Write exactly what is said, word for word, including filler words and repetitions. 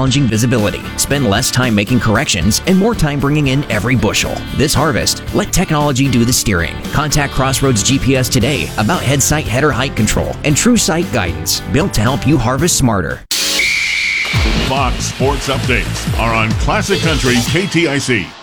challenging visibility. Spend less time making corrections and more time bringing in every bushel. This harvest, let technology do the steering. Contact Crossroads G P S today about head-sight header height control and true sight guidance, built to help you harvest smarter. Fox Sports Updates are on Classic Country K T I C.